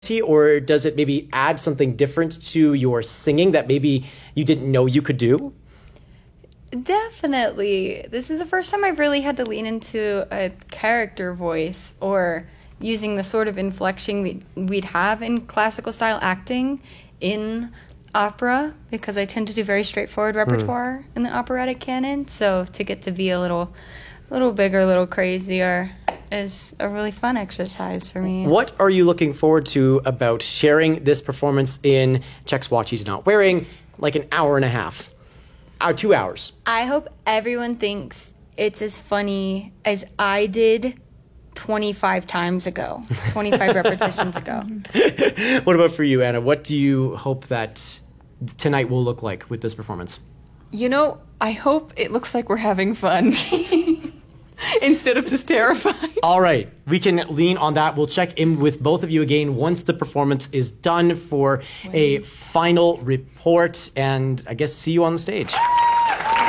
or does it maybe add something different to your singing that maybe you didn't know you could do? Definitely. This is the first time I've really had to lean into a character voice or using the sort of inflection we'd have in classical style acting in opera, because I tend to do very straightforward repertoire in the operatic canon. So to get to be a little bigger, a little crazier is a really fun exercise for me. What are you looking forward to about sharing this performance in Checks Watch He's Not Wearing, like an hour and a half? 2 hours. I hope everyone thinks it's as funny as I did 25 times ago, 25 repetitions ago. What about for you, Anna? What do you hope that tonight will look like with this performance? You know, I hope it looks like we're having fun instead of just terrified. All right, we can lean on that. We'll check in with both of you again once the performance is done for a final report, and I guess see you on the stage.